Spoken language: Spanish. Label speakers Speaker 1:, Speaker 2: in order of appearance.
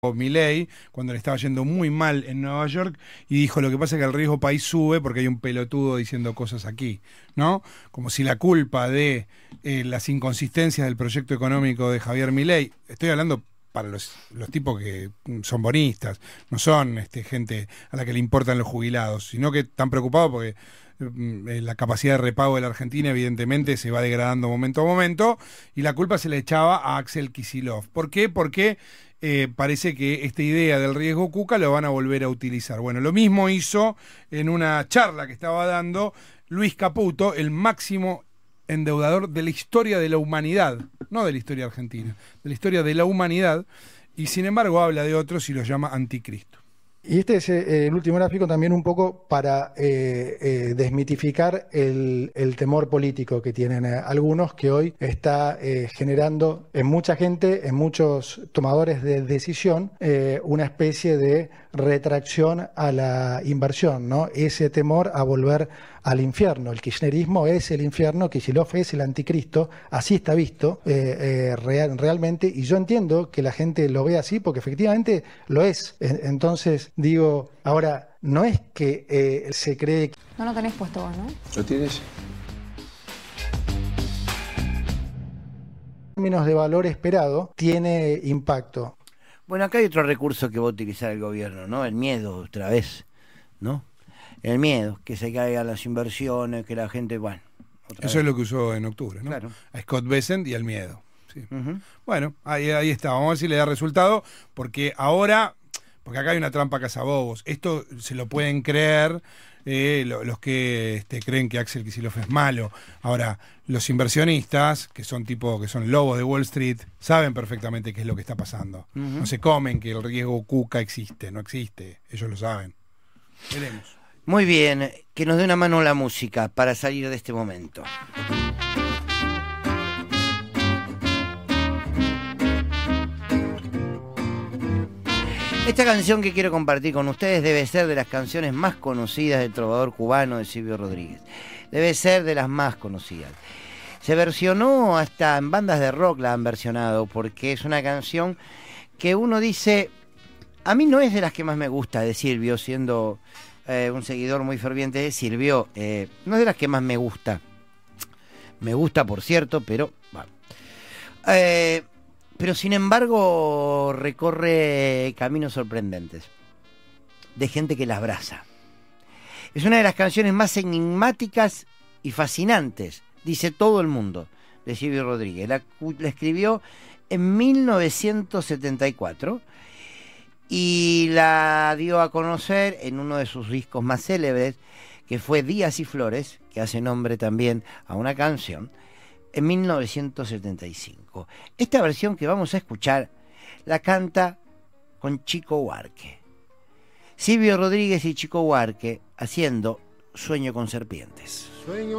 Speaker 1: Milei cuando le estaba yendo muy mal en Nueva York y dijo: lo que pasa es que el riesgo país sube porque hay un pelotudo diciendo cosas aquí, ¿no? Como si la culpa de las inconsistencias del proyecto económico de Javier Milei, estoy hablando para los tipos que son bonistas, no son gente a la que le importan los jubilados, sino que están preocupados porque la capacidad de repago de la Argentina evidentemente se va degradando momento a momento, y la culpa se le echaba a Axel Kicillof. ¿Por qué? Porque parece que esta idea del riesgo Cuca lo van a volver a utilizar. Bueno, lo mismo hizo en una charla que estaba dando Luis Caputo, el máximo endeudador de la historia de la humanidad, no de la historia argentina, de la historia de la humanidad, y sin embargo habla de otros y los llama anticristo.
Speaker 2: Y este es el último gráfico también un poco para desmitificar el temor político que tienen algunos, que hoy está generando en mucha gente, en muchos tomadores de decisión, una especie de retracción a la inversión, ¿no? Ese temor a volver al infierno. El kirchnerismo es el infierno, Kicillof es el anticristo, así está visto realmente, y yo entiendo que la gente lo ve así porque efectivamente lo es. Entonces digo, ahora, no es que se cree que...
Speaker 3: No lo tenés puesto vos, ¿no?
Speaker 4: ¿Lo tienes?
Speaker 2: En términos de valor esperado, tiene impacto.
Speaker 5: Bueno, acá hay otro recurso que va a utilizar el gobierno, ¿no? El miedo, otra vez, ¿no? El miedo, que se caigan las inversiones, que la gente, bueno.
Speaker 1: Eso es lo que usó en octubre, ¿no?
Speaker 5: Claro.
Speaker 1: A Scott Bessent y al miedo. Sí. Bueno, ahí está. Vamos a ver si le da resultado, porque ahora, porque acá hay una trampa cazabobos. Esto se lo pueden creer los que creen que Axel Kicillof es malo. Ahora, los inversionistas, que son lobos de Wall Street, saben perfectamente qué es lo que está pasando. No se comen que el riesgo Cuca existe, no existe. Ellos lo saben. Veremos.
Speaker 5: Muy bien, que nos dé una mano la música para salir de este momento. Esta canción que quiero compartir con ustedes debe ser de las canciones más conocidas del trovador cubano de Silvio Rodríguez. Debe ser de las más conocidas. Se versionó hasta en bandas de rock, la han versionado, porque es una canción que uno dice, a mí no es de las que más me gusta de Silvio, siendo un seguidor muy ferviente de Silvio, no es de las que más me gusta. Me gusta, por cierto, pero bueno. Pero sin embargo recorre caminos sorprendentes de gente que la abraza. Es una de las canciones más enigmáticas y fascinantes, dice todo el mundo, de Silvio Rodríguez. La escribió en 1974 y la dio a conocer en uno de sus discos más célebres, que fue Días y Flores, que hace nombre también a una canción, en 1975. Esta versión que vamos a escuchar la canta con Chico Buarque. Silvio Rodríguez y Chico Buarque haciendo Sueño con serpientes.
Speaker 4: Sueño